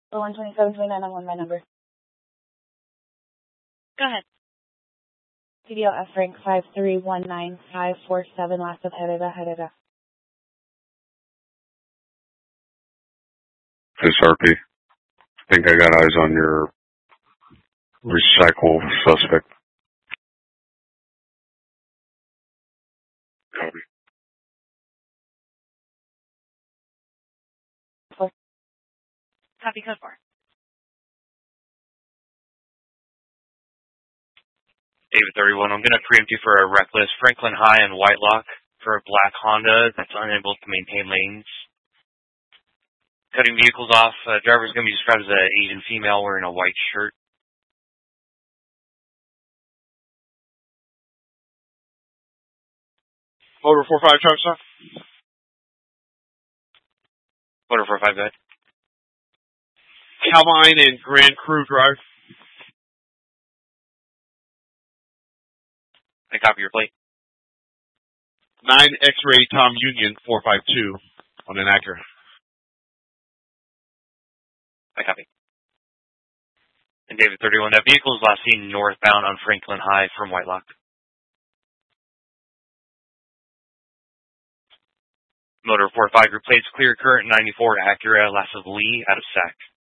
The 12729 on my number. Go ahead. CDL F rank 5319547, last of Herrera. This RP. I think I got eyes on your recycle suspect. Copy. Copy code 4. David 31, I'm going to preempt you for a reckless Franklin High and Whitelock for a black Honda that's unable to maintain lanes. Cutting vehicles off. Driver's going to be described as an Asian female wearing a white shirt. Motor 45 truck stop. Motor 45, go ahead. Calvine and Grand Cru Drive. I copy your plate. 9 X-Ray Tom Union 452 on an Acura. I copy. And David 31, that vehicle is last seen northbound on Franklin High from Whitelock. Motor 45, your plate's clear, current 94 Acura, last of Lee, out of SAC.